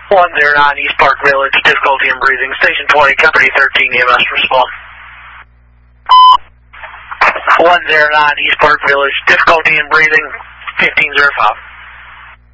109 East Park Village, difficulty in breathing. Station 20, Company 13, EMS respond. 109 East Park Village, difficulty in breathing, 1505.